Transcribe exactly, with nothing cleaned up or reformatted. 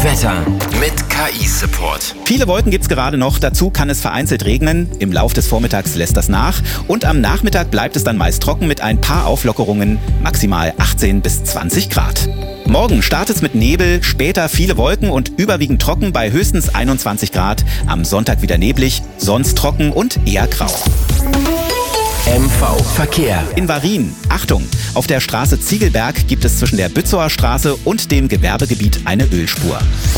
Wetter mit K I-Support. Viele Wolken gibt's gerade noch, dazu kann es vereinzelt regnen. Im Lauf des Vormittags lässt das nach und am Nachmittag bleibt es dann meist trocken mit ein paar Auflockerungen, maximal achtzehn bis zwanzig Grad. Morgen startet es mit Nebel, später viele Wolken und überwiegend trocken bei höchstens einundzwanzig Grad. Am Sonntag wieder neblig, sonst trocken und eher grau. M V Verkehr. In Varin, Achtung, auf der Straße Ziegelberg gibt es zwischen der Bützower Straße und dem Gewerbegebiet eine Ölspur.